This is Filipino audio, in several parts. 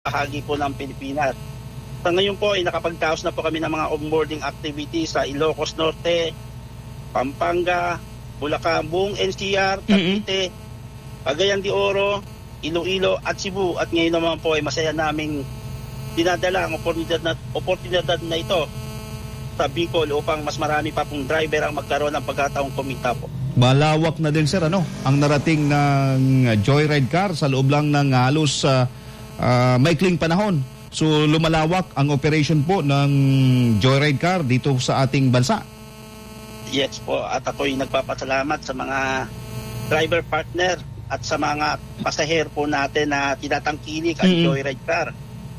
bahagi po ng Pilipinas. Sa ngayon po ay nakapagdaos na po kami ng mga onboarding activities sa Ilocos Norte, Pampanga, Bulacan, buong NCR, Cavite, Cagayan de Oro, Iloilo at Cebu. At ngayon naman po ay masaya naming dinadala ang oportunidad na ito sa Bicol upang mas marami pa pong driver ang magkaroon ng pagkataong kumita po. Malawak na din sir ang narating ng joyride car sa loob lang ng halos maikling panahon. So lumalawak ang operation po ng joyride car dito sa ating bansa. Yes po, at ako'y nagpapasalamat sa mga driver partner at sa mga pasahero po natin na tinatangkilik ang joyride car.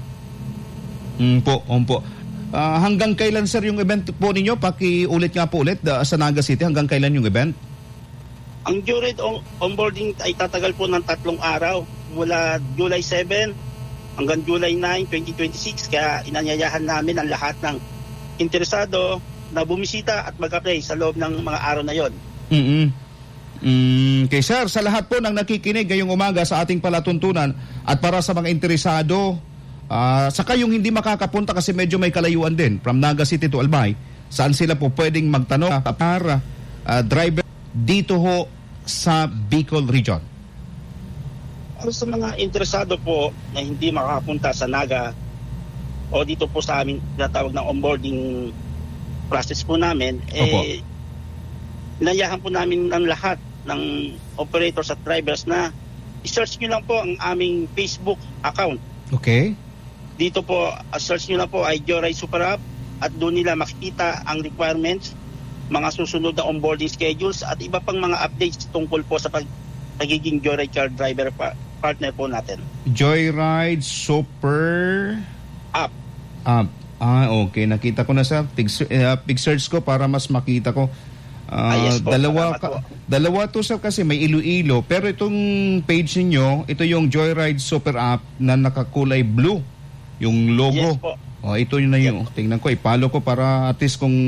Opo. Hanggang kailan sir yung event po ninyo? Pakiulit nga po ulit sa Naga City, hanggang kailan yung event? Ang joyride onboarding ay tatagal po ng 3 araw mula July 7 hanggang July 9, 2026. Kaya inanyayahan namin ang lahat ng interesado na bumisita at mag-apply sa loob ng mga araw na yon. Okay sir, sa lahat po ng nakikinig ngayong umaga sa ating palatuntunan at para sa mga interesado, saka yung hindi makakapunta kasi medyo may kalayuan din from Naga City to Albay, saan sila po pwedeng magtanong para driver dito ho sa Bicol Region? Sa mga interesado po na hindi makakapunta sa Naga o dito po sa amin tinatawag ng onboarding process po namin, inayahan po namin ang lahat ng operators at drivers na i-search nyo lang po ang aming Facebook account. Okay. Dito po, search nyo lang po ay Joyride Super App at doon nila makikita ang requirements, mga susunod na onboarding schedules at iba pang mga updates tungkol po sa pagiging Joyride car driver partner po natin. Joyride Super App. Okay. Nakita ko na sir. Pig search ko para mas makita ko. Yes po, dalawa to sir kasi may Iloilo. Pero itong page ninyo, ito yung Joyride Super App na nakakulay blue. Yung logo. Yes po. Ito yun na yung. Tingnan ko. Ipalo ko para at least kung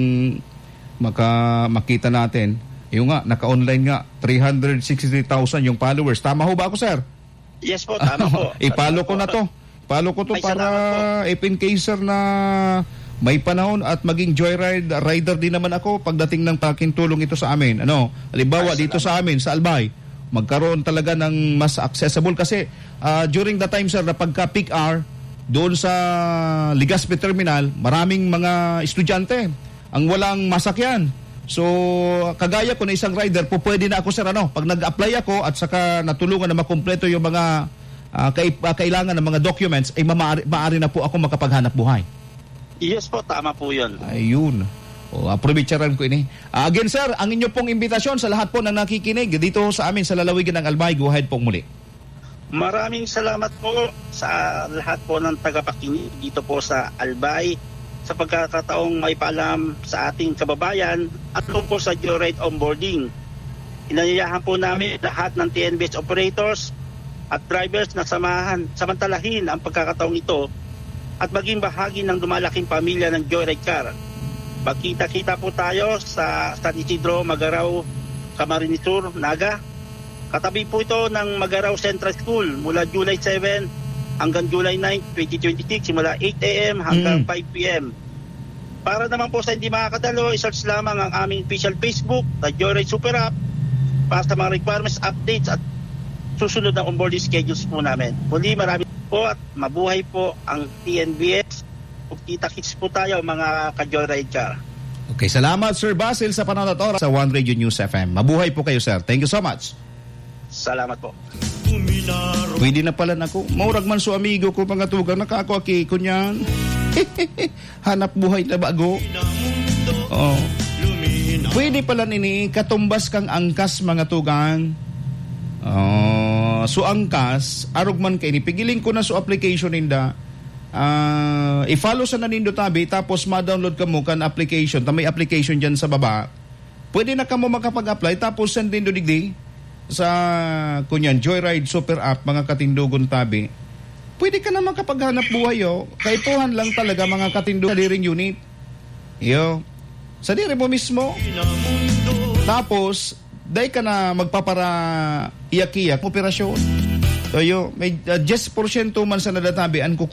makita natin. Yung nga, naka-online nga. 363,000 yung followers. Tama ho ba ako sir? Yes po, tama po. Ipalo ko na to. Palo ko to para if in case sir na may panahon at maging joyride rider din naman ako pagdating ng pakintulong ito sa amin. Halimbawa dito sa amin sa Albay, magkaroon talaga ng mas accessible kasi during the time sir na pagka peak hour doon sa Legazpi Terminal, maraming mga estudyante ang walang masakyan. So kagaya ko na isang rider, pwede na ako sir pag nag-apply ako at saka natulungan na makumpleto yung mga kailangan ng mga documents ay maaari na po ako makapaghanap buhay. Yes po, tama po yun. Ayun. Aprovityaran ko ini. Again sir, ang inyo pong imbitasyon sa lahat po na nakikinig dito sa amin sa lalawigan ng Albay, go ahead pong muli. Maraming salamat po sa lahat po ng tagapakinig dito po sa Albay sa pagkakataong may paalam sa ating kababayan at po sa Joyride onboarding. Inayayahan po namin lahat ng TNBS operators at drivers na samantalahin ang pagkakataong ito at maging bahagi ng lumalaking pamilya ng Joyride car. Magkita-kita po tayo sa San Isidro, Magaraw, Camarines Sur, Naga. Katabi po ito ng Magaraw Central School mula July 7 hanggang July 9, 2026, simula 8 a.m. hanggang 5 p.m. Para naman po sa hindi makakadalo, i-search lamang ang aming official Facebook, the Joyride Super App, para sa mga requirements, updates at susunod na onboarding schedules po namin. Muli, marami po at mabuhay po ang TNBS. Kita-kits po tayo mga ka-Joyride car. Okay, salamat Sir Basil sa panonood oras sa One Radio News FM. Mabuhay po kayo sir. Thank you so much. Salamat po. Pwede na pala nako. Maurag man so amigo ko pangatugang nakakuaki ko niyan. Hanap buhay na bago. Pwede pala nini katumbas kang angkas mga tugang. So angkas arog man kay ni pigiling ko na so application ninda. I-follow sa nanindo tabi tapos ma-download ka mo kan application. May application diyan sa baba. Pwede na ka mo makapag-apply tapos send din do digdi sa kunyan Joyride Super App mga katindugon tabi. Pwede ka na makapaghanap buhay kaipuhan lang talaga mga katindugon sa diring unit sa diri mo mismo. Tapos dahil ka na magpapara iyak-iyak operasyon So, may just porsyento man sa nadatabi, an